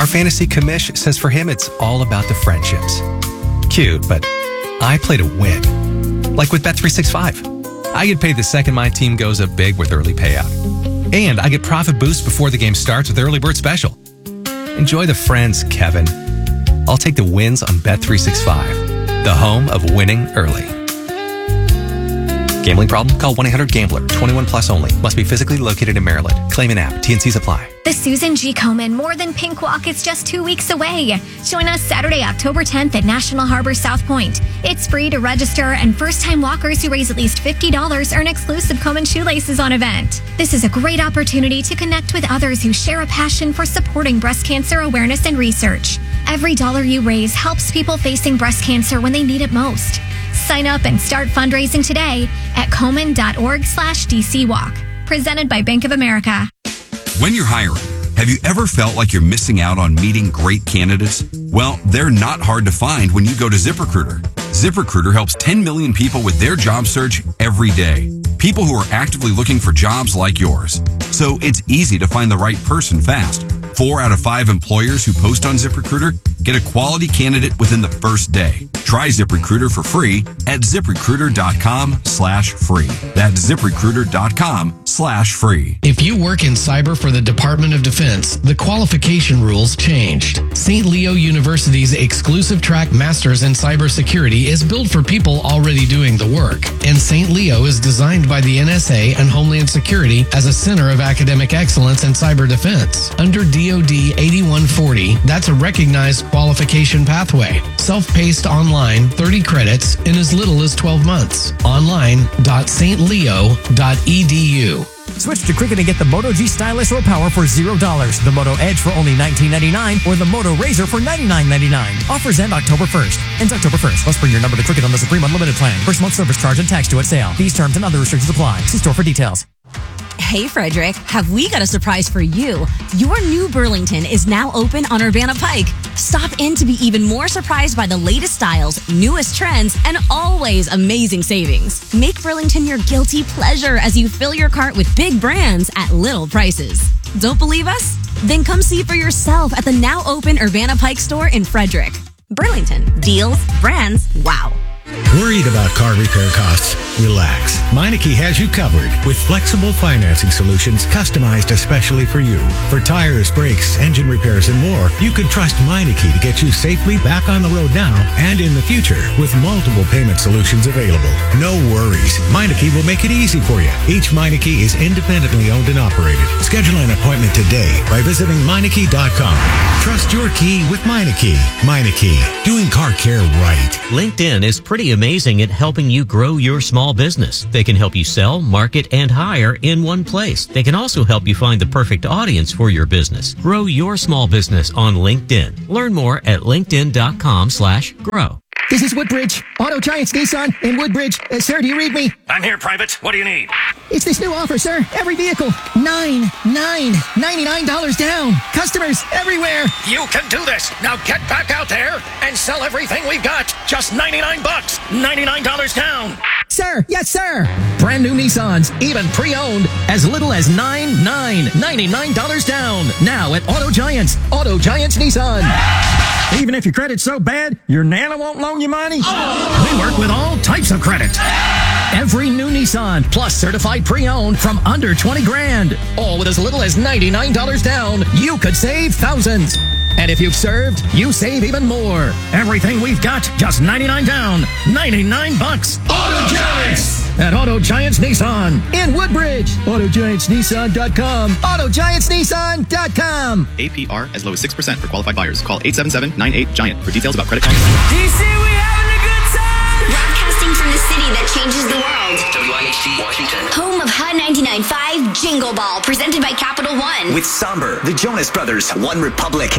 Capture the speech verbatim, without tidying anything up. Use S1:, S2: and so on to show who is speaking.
S1: Our fantasy commish says for him, it's all about the friendships. Cute, but I play to win. Like with Bet three sixty-five. I get paid the second my team goes up big with early payout. And I get profit boost before the game starts with Early Bird Special. Enjoy the friends, Kevin. I'll take the wins on Bet three sixty-five, the home of winning early. Gambling problem? Call one eight hundred gambler. twenty-one plus only. Must be physically located in Maryland. Claim an app. T and Cs apply.
S2: The Susan G. Komen More Than Pink Walk is just two weeks away. Join us Saturday, October tenth at National Harbor South Point. It's free to register, and first-time walkers who raise at least fifty dollars earn exclusive Komen shoelaces on event. This is a great opportunity to connect with others who share a passion for supporting breast cancer awareness and research. Every dollar you raise helps people facing breast cancer when they need it most. Sign up and start fundraising today at Komen.org slash DC Walk. Presented by Bank of America.
S3: When you're hiring, have you ever felt like you're missing out on meeting great candidates? Well, they're not hard to find when you go to ZipRecruiter. ZipRecruiter helps ten million people with their job search every day. People who are actively looking for jobs like yours. So it's easy to find the right person fast. Four out of five employers who post on ZipRecruiter get a quality candidate within the first day. Try ZipRecruiter for free at ZipRecruiter.com slash free. That's ZipRecruiter.com slash free.
S4: If you work in cyber for the Department of Defense, the qualification rules changed. Saint Leo University's exclusive track Masters in Cybersecurity is built for people already doing the work. And Saint Leo is designed by the N S A and Homeland Security as a center of academic excellence in cyber defense. Under D O D eighty-one forty, that's a recognized qualification pathway. Self-paced online, thirty credits in as little as twelve months. Online dot st leo dot e d u.
S5: Switch to Cricut and get the Moto G Stylus or Power for zero dollars, the Moto Edge for only nineteen ninety-nine dollars, or the Moto Razor for ninety-nine ninety-nine. Offers end October first. Ends October first. Must bring your number to Cricut on the Supreme Unlimited plan. First month service charge and tax due at sale. These terms and other restrictions apply. See store for details.
S6: Hey, Frederick, have we got a surprise for you? Your new Burlington is now open on Urbana Pike. Stop in to be even more surprised by the latest styles, newest trends, and always amazing savings. Make Burlington your guilty pleasure as you fill your cart with big brands at little prices. Don't believe us? Then come see for yourself at the now open Urbana Pike store in Frederick. Burlington. Deals, brands, wow.
S7: Worried about car repair costs? Relax. Meineke has you covered with flexible financing solutions customized especially for you. For tires, brakes, engine repairs, and more, you can trust Meineke to get you safely back on the road now and in the future with multiple payment solutions available. No worries. Meineke will make it easy for you. Each Meineke is independently owned and operated. Schedule an appointment today by visiting Meineke dot com. Trust your key with Meineke. Meineke, doing car care right.
S8: LinkedIn is pretty amazing at helping you grow your small business. They can help you sell, market, and hire in one place. They can also help you find the perfect audience for your business. Grow your small business on LinkedIn. Learn more at linkedin.com slash grow.
S9: This is Woodbridge, Auto Giants Nissan in Woodbridge. Uh, sir, do you read me?
S10: I'm here, Private. What do you need?
S9: It's this new offer, sir. Every vehicle, nine, nine, ninety-nine dollars down. Customers everywhere.
S10: You can do this. Now get back out there and sell everything we've got. Just ninety-nine bucks, ninety-nine dollars down.
S9: Sir, yes, sir. Brand new Nissans, even pre-owned, as little as nine, nine, ninety-nine dollars down. Now at Auto Giants, Auto Giants Nissan.
S11: Even if your credit's so bad, your Nana won't loan you money?
S9: Oh.
S11: We work with all types of credit.
S9: Every new Nissan, plus certified pre-owned from under twenty grand. All with as little as ninety-nine dollars down. You could save thousands. And if you've served, you save even more.
S11: Everything we've got, just ninety-nine down. ninety-nine bucks.
S9: Auto Giants! At Auto Giants Nissan in Woodbridge. Auto Giants Nissan dot com. Auto Giants Nissan dot com.
S12: A P R as low as six percent for qualified buyers. Call eight seven seven, nine eight, GIANT for details about credit cards.
S13: D C, we having a good time!
S14: Broadcasting from the city that changes the world.
S15: W I H T Washington.
S14: Home of Hot ninety-nine point five Jingle Ball, presented by Capital One.
S15: With Somber, the Jonas Brothers, One Republic,